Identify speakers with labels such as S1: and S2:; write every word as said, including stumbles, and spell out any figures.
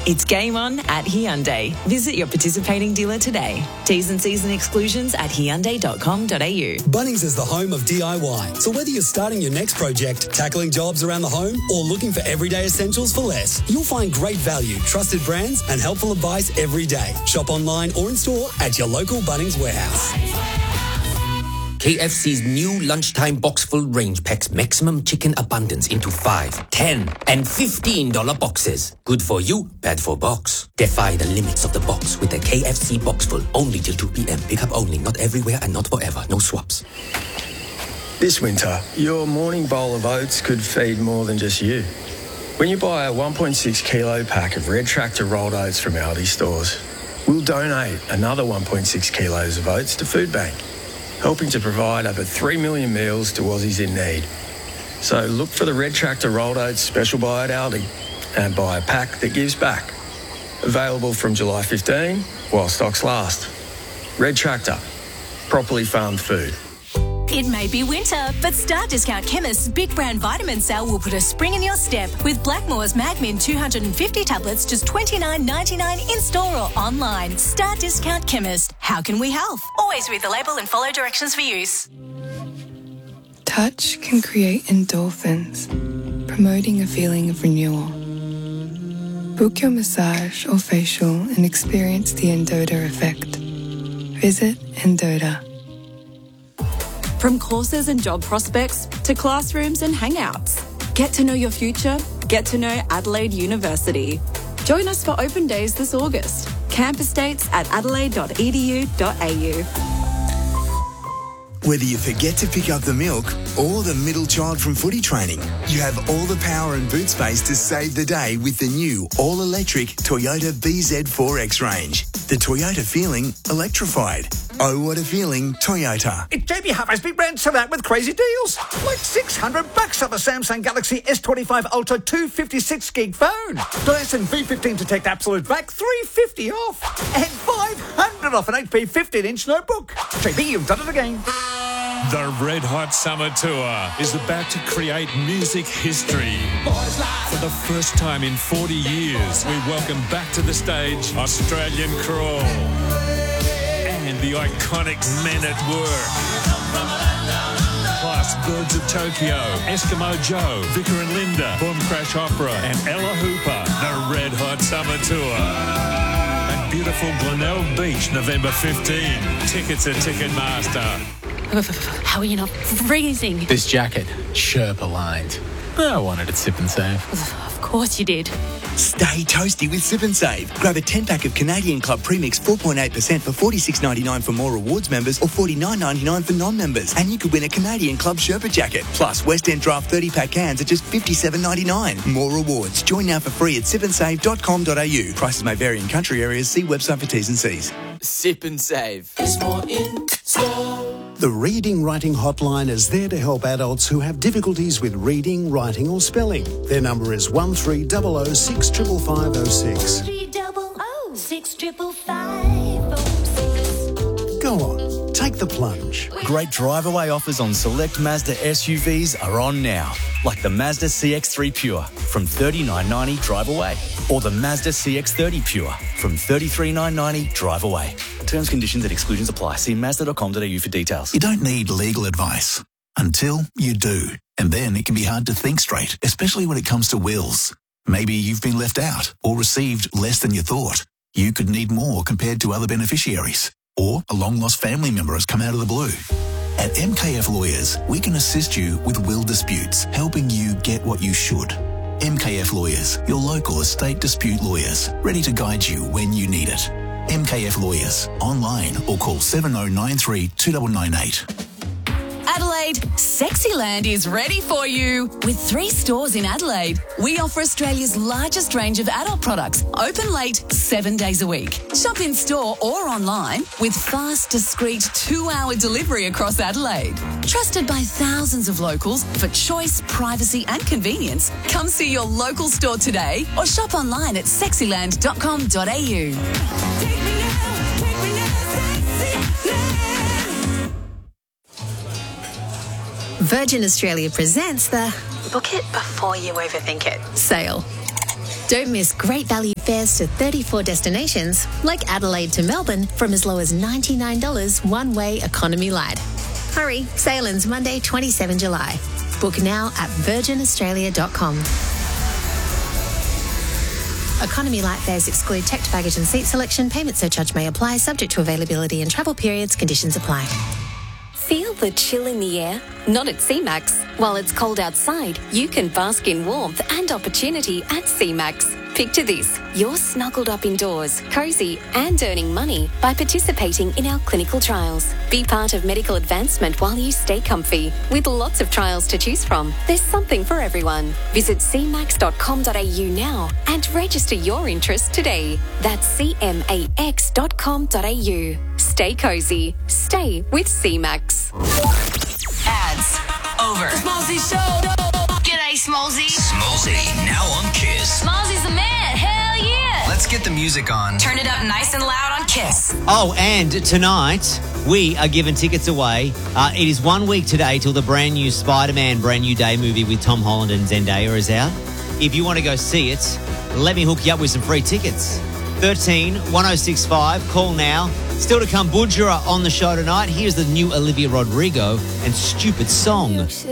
S1: It's game on at Hyundai. Visit your participating dealer today. T's and C's and exclusions at hyundai dot com dot a u.
S2: Bunnings is the home of D I Y. So whether you're starting your next project, tackling jobs around the home, or looking for everyday essentials for less, you'll find great value, trusted brands, and helpful advice every day. Shop online or in store at your local Bunnings warehouse.
S3: K F C's new lunchtime box-full range packs maximum chicken abundance into five, ten, and fifteen dollar boxes. Good for you, bad for box. Defy the limits of the box with the K F C box-full. Only till two p.m. Pick up only, not everywhere and not forever. No swaps.
S4: This winter, your morning bowl of oats could feed more than just you. When you buy a one point six kilo pack of Red Tractor rolled oats from Aldi stores, we'll donate another one point six kilos of oats to Food Bank, helping to provide over three million meals to Aussies in need. So look for the Red Tractor rolled oats special buy at Aldi and buy a pack that gives back. Available from July fifteenth while stocks last. Red Tractor, properly farmed food.
S5: It may be winter, but Star Discount Chemist's Big Brand Vitamin Sale will put a spring in your step with Blackmore's Magmin two hundred fifty tablets just twenty-nine ninety-nine in store or online. Star Discount Chemist. How can we help? Always read the label and follow directions for use.
S6: Touch can create endorphins, promoting a feeling of renewal. Book your massage or facial and experience the Endota effect. Visit Endota.
S7: From courses and job prospects to classrooms and hangouts. Get to know your future. Get to know Adelaide University. Join us for open days this August. Campus dates at adelaide dot e d u dot a u.
S8: Whether you forget to pick up the milk or the middle child from footy training, you have all the power and boot space to save the day with the new all-electric Toyota B Z four X range. The Toyota feeling electrified. Oh, what a feeling, Toyota.
S9: It's J B Huff's Big Brand Sell Out with crazy deals. Like six hundred bucks off a Samsung Galaxy S twenty-five Ultra two fifty-six gig phone. Dyson V fifteen Detect Absolute Vac three fifty off. And five hundred off an H P fifteen inch notebook. J B, you've done it again.
S10: The Red Hot Summer Tour is about to create music history. For the first time in forty years, we welcome back to the stage Australian Crawl and the iconic Men at Work. Plus Birds of Tokyo, Eskimo Joe, Vicar and Linda, Boom Crash Opera and Ella Hooper. The Red Hot Summer Tour. At beautiful Glenelg Beach, November fifteenth. Tickets at Ticketmaster.
S11: How are you not freezing?
S12: This jacket, Sherpa lined. I wanted it Sip and Save.
S11: Of course you did.
S8: Stay toasty with Sip and Save. Grab a ten pack of Canadian Club Premix four point eight percent for forty-six ninety-nine for more rewards members or forty-nine ninety-nine for non-members. And you could win a Canadian Club Sherpa jacket. Plus, West End Draft thirty pack cans at just fifty-seven ninety-nine. More rewards. Join now for free at sip and save dot com dot a u. Prices may vary in country areas. See website for T's and C's.
S13: Sip and Save. There's more in store.
S14: The Reading Writing Hotline is there to help adults who have difficulties with reading, writing or spelling. Their number is one three zero zero six five five zero six.
S15: three double oh six triple five oh six.
S14: Go on, take the plunge.
S16: Great drive-away offers on select Mazda S U Vs are on now, like the Mazda C X three Pure from thirty-nine ninety drive away, or the Mazda C X thirty Pure from thirty-three nine ninety drive away. Terms, conditions and exclusions apply. See mazda dot com dot a u for details.
S17: You don't need legal advice until you do. And then it can be hard to think straight, especially when it comes to wills. Maybe you've been left out or received less than you thought. You could need more compared to other beneficiaries. Or a long-lost family member has come out of the blue. At M K F Lawyers, we can assist you with will disputes, helping you get what you should. M K F Lawyers, your local estate dispute lawyers, ready to guide you when you need it. M K F Lawyers, online or call seven oh nine three two nine nine eight.
S1: Adelaide, Sexyland is ready for you. With three stores in Adelaide, we offer Australia's largest range of adult products, open late, seven days a week. Shop in store or online with fast, discreet two-hour delivery across Adelaide. Trusted by thousands of locals for choice, privacy and convenience. Come see your local store today or shop online at sexyland dot com dot a u.
S18: Virgin Australia presents the Book It Before You Overthink It sale. Don't miss great value fares to thirty-four destinations, like Adelaide to Melbourne, from as low as ninety-nine dollars one-way economy light. Hurry, sail ends Monday, the twenty-seventh of July. Book now at virgin australia dot com. Economy light fares exclude checked baggage and seat selection. Payment surcharge may apply, subject to availability and travel periods. Conditions apply.
S5: Feel the chill in the air? Not at C MAX. While it's cold outside, you can bask in warmth and opportunity at C MAX. Picture this, you're snuggled up indoors, cosy and earning money by participating in our clinical trials. Be part of medical advancement while you stay comfy. With lots of trials to choose from, there's something for everyone. Visit c max dot com dot a u now and register your interest today. That's c max dot com dot a u. Stay cosy. Stay with C MAX.
S19: Ads over.
S20: Smallzy Show.
S19: G'day, Smallzy. Smallzy, now on Kiss.
S20: Smallzy's the man. Hell yeah.
S19: Let's get the music on.
S20: Turn it up nice and loud on Kiss.
S21: Oh, and tonight we are giving tickets away. Uh, it is one week today till the brand new Spider-Man Brand New Day movie with Tom Holland and Zendaya is out. If you want to go see it, let me hook you up with some free tickets. thirteen one oh six five. Call now. Still to come, Budjera on the show tonight. Here's the new Olivia Rodrigo and Stupid Song.